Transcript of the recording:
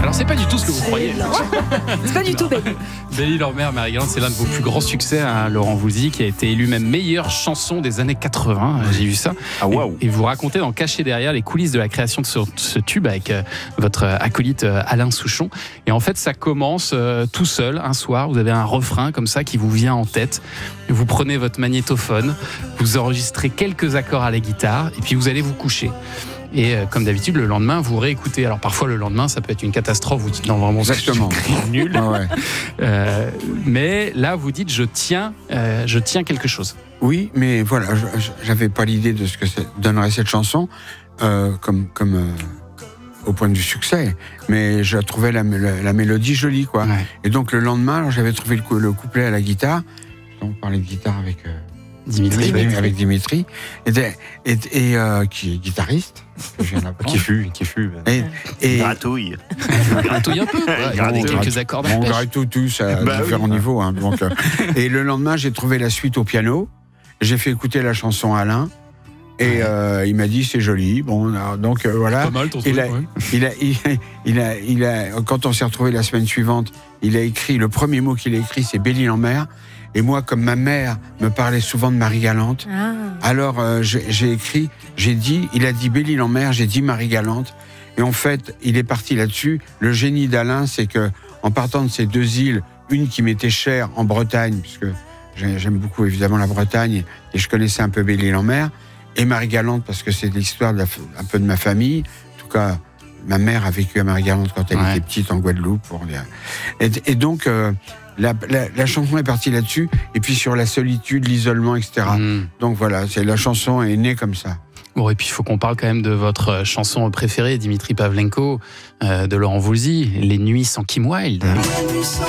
Alors c'est pas du tout ce que vous croyez. C'est pas du tout Belly. Belle-Île-en-Mer, Marie-Galante, c'est l'un de vos plus grands succès, hein, Laurent Voulzy, qui a été élu même meilleure chanson des années 80. J'ai vu ça. Ah waouh. Et vous racontez dans Caché derrière les coulisses de la création de ce tube avec votre acolyte Alain Souchon. Et en fait, ça commence tout seul un soir. Vous avez un refrain comme ça qui vous vient en tête. Vous prenez votre magnétophone, vous enregistrez quelques accords à la guitare, et puis vous allez vous coucher. Et comme d'habitude, le lendemain, vous réécoutez. Alors parfois, le lendemain, ça peut être une catastrophe. Vous dites non, vraiment, Exactement. c'est nul. Ah ouais. Mais là, vous dites je tiens quelque chose. Oui, mais voilà, j'avais pas l'idée de ce que ça donnerait cette chanson comme au point de vue succès, mais je trouvais la mélodie jolie, quoi. Ouais. Et donc le lendemain, alors, j'avais trouvé le couplet à la guitare. On parlait de guitare avec Dimitri. Dimitri, qui est guitariste, que je viens d'apprendre. Qui fut. Et Gratouille. Gratouille un peu. Gardez quelques accords on d'arpège. gratte tous à différents niveaux. Hein, donc, et le lendemain, j'ai trouvé la suite au piano. J'ai fait écouter la chanson à Alain. Et il m'a dit c'est joli. Bon, donc voilà. Pas mal ton truc. Il a, quand on s'est retrouvé la semaine suivante, il a écrit, le premier mot qu'il a écrit, c'est Belle-Île-en-Mer. Et moi, comme ma mère me parlait souvent de Marie-Galante, alors j'ai écrit, il a dit Belle-Île-en-Mer, j'ai dit Marie-Galante. Et en fait, il est parti là-dessus. Le génie d'Alain, c'est que en partant de ces deux îles, une qui m'était chère en Bretagne, puisque j'aime beaucoup évidemment la Bretagne, et je connaissais un peu Belle-Île-en-Mer, et Marie-Galante, parce que c'est l'histoire un peu de ma famille. En tout cas, ma mère a vécu à Marie-Galante quand elle était petite en Guadeloupe. Et donc, la chanson est partie là-dessus. Et puis sur la solitude, l'isolement, etc. Donc voilà, la chanson est née comme ça. Bon, et puis il faut qu'on parle quand même de votre chanson préférée, Dimitri Pavlenko, de Laurent Voulzy, Les Nuits sans Kim Wilde.